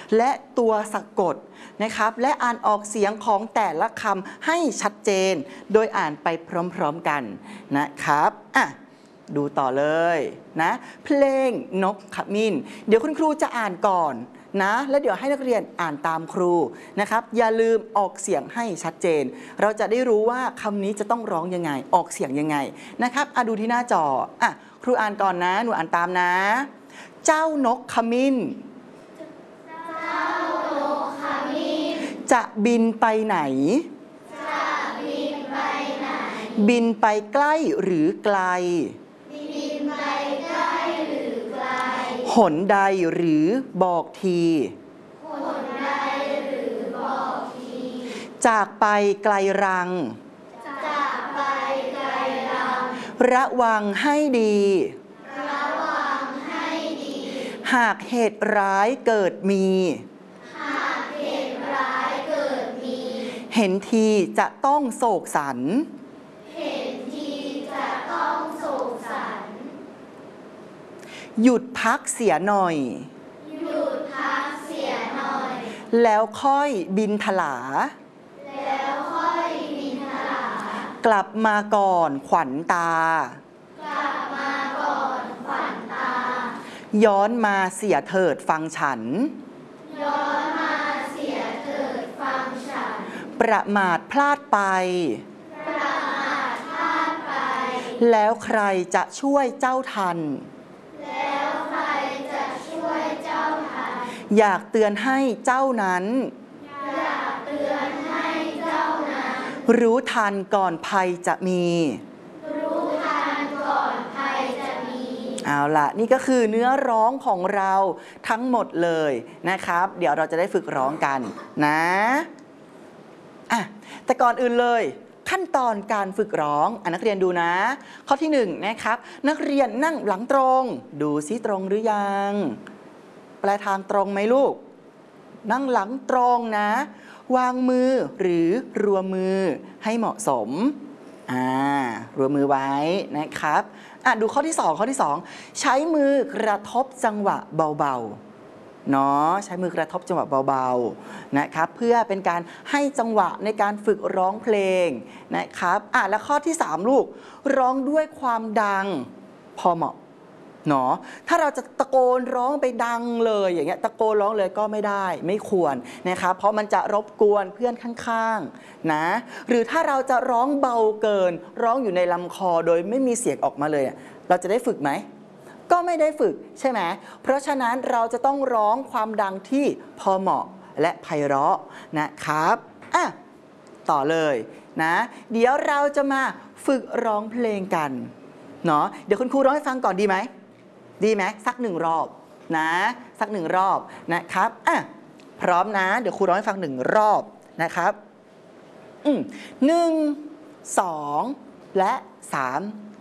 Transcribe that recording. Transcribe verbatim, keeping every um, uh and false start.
และตัวสะกดนะครับและอ่านออกเสียงของแต่ละคำให้ชัดเจนโดยอ่านไปพร้อมๆกันนะครับอ่ะดูต่อเลยนะเพลงนกขมิ้นเดี๋ยวคุณครูจะอ่านก่อนนะแล้วเดี๋ยวให้นักเรียนอ่านตามครูนะครับอย่าลืมออกเสียงให้ชัดเจนเราจะได้รู้ว่าคำนี้จะต้องร้องยังไงออกเสียงยังไงนะครับอ่ะดูที่หน้าจออ่ะครูอ่านก่อนนะหนูอ่านตามนะเจ้านกขมิ้นจะบินไปไหนจะบินไปไหนบินไปใกล้หรือไกลบินไปใกล้หรือไกลหนใดหรือบอกทีหนใดหรือบอกทีจากไปไกลรังจากไปไกลรังระวังให้ดีระวังให้ดีหากเหตุร้ายเกิดมีเห็นทีจะต้องโศกสันเห็นทีจะต้องโศกสันหยุดพักเสียหน่อยหยุดพักเสียหน่อยแล้วค่อยบินถลาแล้วค่อยบินถลากลับมาก่อนขวัญตากลับมาก่อนขวัญตาย้อนมาเสียเถิดฟังฉันย้อนมาเสียเถิดฟังฉันประมาทพลาดไปประมาทพลาดไปแล้วใครจะช่วยเจ้าทันแล้วใครจะช่วยเจ้าทันอยากเตือนให้เจ้านั้นอยากเตือนให้เจ้านั้นรู้ทันก่อนภัยจะมีรู้ทันก่อนภัยจะมีเอาล่ะนี่ก็คือเนื้อร้องของเราทั้งหมดเลยนะครับเดี๋ยวเราจะได้ฝึกร้องกันนะอ่ะแต่ก่อนอื่นเลยขั้นตอนการฝึกร้องอ่ะนักเรียนดูนะข้อที่หนึ่งนะครับนักเรียนนั่งหลังตรงดูซิตรงหรือยังปลายทางตรงไหมลูกนั่งหลังตรงนะวางมือหรือรัวมือให้เหมาะสมอ่ารัวมือไว้นะครับอ่ะดูข้อที่สองข้อที่สองใช้มือกระทบจังหวะเบาๆเนาะใช้มือกระทบจังหวะเบาๆนะครับเพื่อเป็นการให้จังหวะในการฝึกร้องเพลงนะครับอ่ะและข้อที่สามลูกร้องด้วยความดังพอเหมาะเนาะถ้าเราจะตะโกนร้องไปดังเลยอย่างเงี้ยตะโกนร้องเลยก็ไม่ได้ไม่ควรนะครับเพราะมันจะรบกวนเพื่อนข้างๆนะหรือถ้าเราจะร้องเบาเกินร้องอยู่ในลำคอโดยไม่มีเสียงออกมาเลยเราจะได้ฝึกไหมก็ไม่ได้ฝึกใช่ไหมเพราะฉะนั้นเราจะต้องร้องความดังที่พอเหมาะและไพเราะนะครับอ่ะต่อเลยนะเดี๋ยวเราจะมาฝึกร้องเพลงกันเนาะเดี๋ยวคุณครูร้องให้ฟังก่อนดีไหมดีไหมสักหนึ่งรอบนะสักหนึ่งรอบนะครับอ่ะพร้อมนะเดี๋ยวครูร้องให้ฟังหนึ่งรอบนะครับอืมหนึ่งสองและสาม